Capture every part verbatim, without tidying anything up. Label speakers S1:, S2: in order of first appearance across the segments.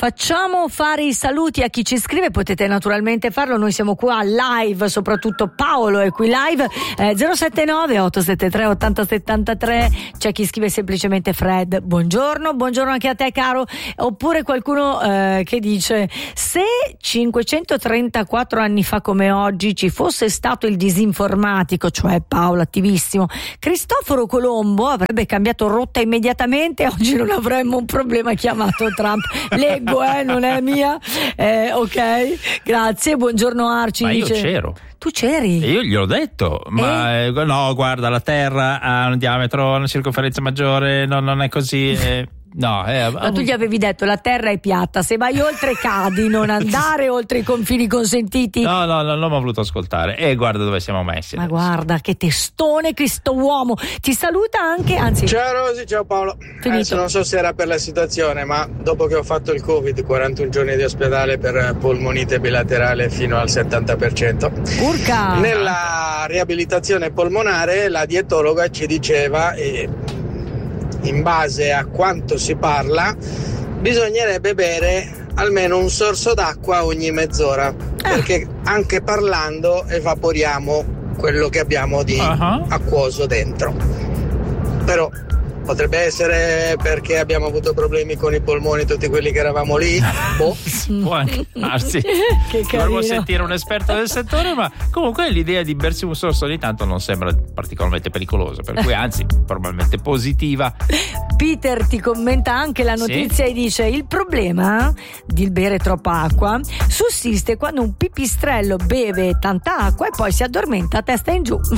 S1: facciamo fare i saluti a chi ci scrive, potete naturalmente farlo, noi siamo qua live, soprattutto Paolo è qui live, eh, zero sette nove otto sette tre otto zero sette tre, c'è chi scrive semplicemente Fred, buongiorno, buongiorno anche a te caro, oppure qualcuno eh, che dice se cinquecentotrentaquattro anni fa come oggi ci fosse stato il disinformatico, cioè Paolo attivissimo, Cristoforo Colombo avrebbe cambiato rotta immediatamente, oggi non avremmo un problema chiamato Trump. Leggo, eh, non è mia. Eh, ok, grazie. Buongiorno Arci.
S2: Ma io
S1: dice...
S2: c'ero.
S1: Tu c'eri?
S2: E io gliel'ho detto, ma eh? Eh, no, guarda, la Terra ha un diametro, una circonferenza maggiore, no, non è così. Eh. No, eh,
S1: ma tu gli avevi detto la terra è piatta, se vai oltre cadi, non andare oltre i confini consentiti.
S2: No, no, no, non mi ha voluto ascoltare. E guarda dove siamo messi.
S1: Ma adesso. Guarda che testone questo uomo. Ti saluta anche, anzi.
S3: Ciao Rosy, ciao Paolo. Adesso non so se era per la situazione, ma dopo che ho fatto il Covid, quarantuno giorni di ospedale per polmonite bilaterale fino al settanta per cento.
S1: Urca.
S3: Nella riabilitazione polmonare la dietologa ci diceva e in base a quanto si parla bisognerebbe bere almeno un sorso d'acqua ogni mezz'ora, perché anche parlando evaporiamo quello che abbiamo di uh-huh. acquoso dentro. Però potrebbe essere perché abbiamo avuto problemi con i polmoni tutti quelli che eravamo lì. Boh.
S2: Può anche darsi. Dovremmo sentire un esperto del settore, ma comunque l'idea di bersi un sorso ogni tanto non sembra particolarmente pericolosa, per cui anzi probabilmente positiva.
S1: Peter ti commenta anche la notizia sì. E dice il problema di bere troppa acqua sussiste quando un pipistrello beve tanta acqua e poi si addormenta a testa in giù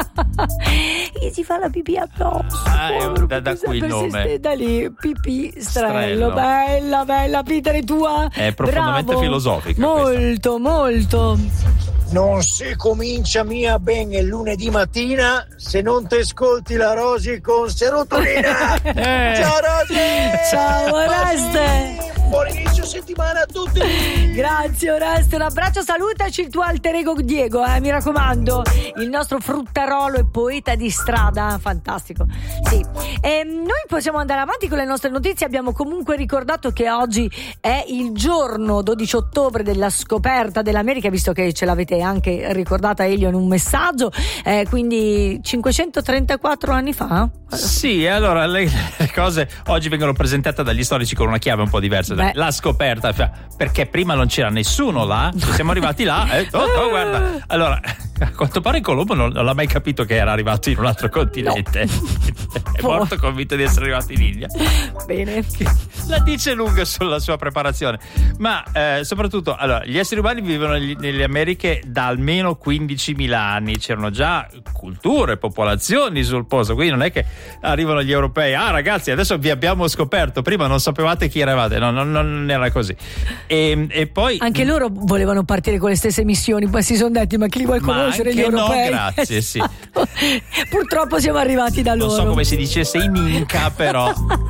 S1: e si fa la pipì addosso.
S2: Ah, da, da qui il nome
S1: da lì pipistrello. Bella bella Peter, è tua?
S2: È profondamente
S1: bravo.
S2: Filosofica
S1: molto questa. Molto
S4: non si comincia mia bene il lunedì mattina se non ti ascolti la Rosy con serotonina.
S2: eh.
S4: Ciao Rosy,
S1: ciao Oreste,
S4: buon inizio settimana a tutti.
S1: Grazie Oreste, un abbraccio, salutaci il tuo alter ego Diego, eh, mi raccomando, il nostro fruttarolo e poeta di strada, fantastico. Sì, e noi possiamo andare avanti con le nostre notizie. Abbiamo comunque ricordato che oggi è il giorno dodici ottobre della scoperta dell'America, visto che ce l'avete anche ricordata Elio in un messaggio, eh, quindi cinquecentotrentaquattro anni fa?
S2: Sì, allora le, le cose oggi vengono presentate dagli storici con una chiave un po' diversa. Beh. La scoperta, perché prima non c'era nessuno là, siamo arrivati là e oh, oh, guarda, allora a quanto pare Colombo non, non l'ha mai capito che era arrivato in un altro continente. No. È morto convinto di essere arrivato in India.
S1: Bene.
S2: La dice lunga sulla sua preparazione, ma eh, soprattutto allora gli esseri umani vivono gli, nelle Americhe da almeno quindicimila anni, c'erano già culture, popolazioni sul posto, quindi non è che arrivano gli europei, ah ragazzi adesso vi abbiamo scoperto, prima non sapevate chi eravate, no, non, non era così. E, e poi
S1: anche loro volevano partire con le stesse missioni, poi si sono detti ma chi li vuoi conoscere gli europei?
S2: No, grazie, sì.
S1: Purtroppo siamo arrivati da loro.
S2: Non so come si dicesse in Inca, però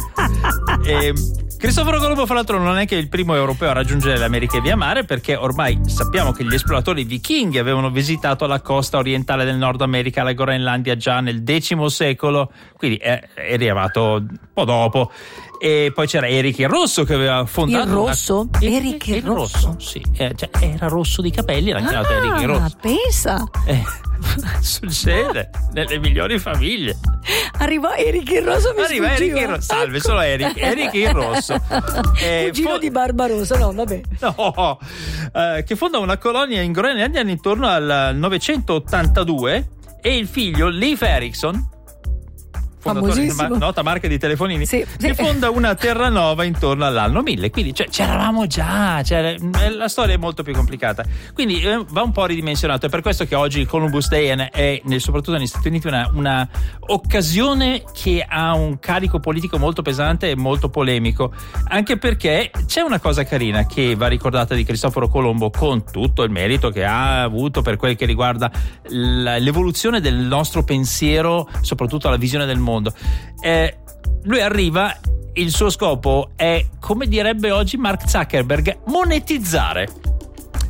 S2: e, Cristoforo Colombo fra l'altro non è che il primo europeo a raggiungere le Americhe via mare, perché ormai sappiamo che gli esploratori vichinghi avevano visitato la costa orientale del Nord America, la Groenlandia, già nel decimo secolo, quindi è, è arrivato un po' dopo. E poi c'era Eric il Rosso che aveva fondato
S1: il Rosso?
S2: Una...
S1: Eric il, il Rosso?
S2: Rosso sì, eh, cioè, era rosso di capelli, l'ha chiamato
S1: ah,
S2: Eric il Rosso.
S1: Pensa
S2: eh, succede nelle migliori famiglie.
S1: Arriva Eric il Rosso, mi
S2: Arriva
S1: sfuggiva.
S2: Eric il Rosso, salve,
S1: ecco.
S2: Solo Eric Eric il Rosso,
S1: eh, cugino fo- di Barbarossa, no vabbè
S2: no, eh, che fonda una colonia in Groenlandia intorno al novecentottantadue, e il figlio Leif Erikson, fondatore di una nota marca di telefonini, sì, che sì. fonda una Terranova intorno all'anno mille, quindi cioè, c'eravamo già, cioè, la storia è molto più complicata, quindi eh, va un po' ridimensionato. È per questo che oggi il Columbus Day è, è nel, soprattutto negli Stati Uniti una, una occasione che ha un carico politico molto pesante e molto polemico, anche perché c'è una cosa carina che va ricordata di Cristoforo Colombo, con tutto il merito che ha avuto per quel che riguarda l'evoluzione del nostro pensiero, soprattutto la visione del mondo. Eh, lui arriva, il suo scopo è, come direbbe oggi Mark Zuckerberg, monetizzare.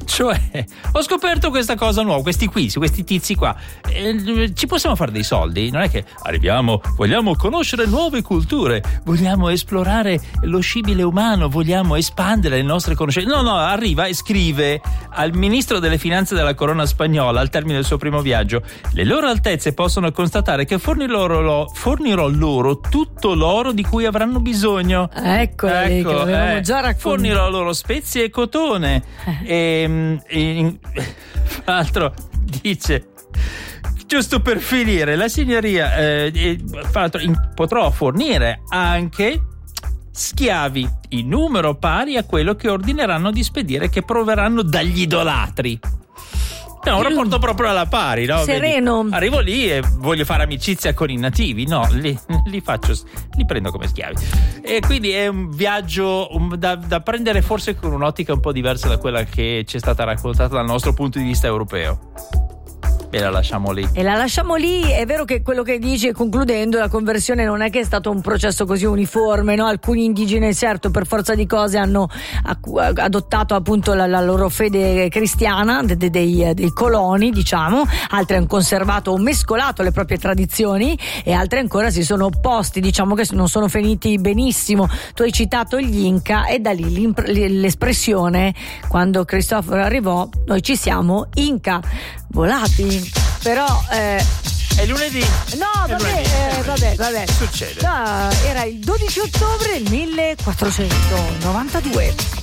S2: Cioè, ho scoperto questa cosa nuova, questi quiz, questi tizi qua. Eh, ci possiamo fare dei soldi? Non è che arriviamo, vogliamo conoscere nuove culture, vogliamo esplorare lo scibile umano, vogliamo espandere le nostre conoscenze. No, no, arriva e scrive al ministro delle finanze della corona spagnola al termine del suo primo viaggio: le loro altezze possono constatare che fornirò loro, fornirò loro tutto l'oro di cui avranno bisogno.
S1: Ecco, ecco che avevamo
S2: eh,
S1: già raccontato.
S2: Fornirò loro spezie e cotone. E In, tra l'altro dice, giusto per finire, la signoria eh, in, potrò fornire anche schiavi in numero pari a quello che ordineranno di spedire, che proveranno dagli idolatri. No, un rapporto proprio alla pari, no?
S1: Sereno.
S2: Vedi, arrivo lì e voglio fare amicizia con i nativi, no, li, li faccio, li prendo come schiavi. E quindi è un viaggio da, da prendere forse con un'ottica un po' diversa da quella che ci è stata raccontata dal nostro punto di vista europeo. E la lasciamo lì. E la lasciamo lì. È vero che quello che dice, concludendo, la conversione non è che è stato un processo così uniforme, no? Alcuni indigeni, certo, per forza di cose hanno adottato appunto la, la loro fede cristiana, de, de, dei, dei coloni, diciamo, altri hanno conservato o mescolato le proprie tradizioni e altri ancora si sono opposti, diciamo che non sono finiti benissimo. Tu hai citato gli Inca e da lì l'espressione, quando Cristoforo arrivò, noi ci siamo Inca volati. Però eh, è lunedì. No, vabbè, lunedì. Eh, vabbè, vabbè. Succede. No, era il dodici ottobre millequattrocentonovantadue.